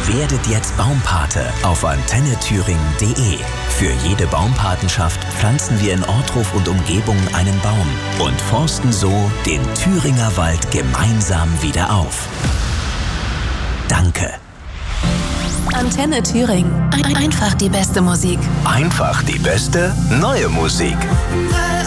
Werdet jetzt Baumpate auf antennethüringen.de. Für jede Baumpatenschaft pflanzen wir in Ortruf und Umgebung einen Baum und forsten so den Thüringer Wald gemeinsam wieder auf. Danke. Antenne Thüringen. Einfach die beste Musik. Einfach die beste neue Musik.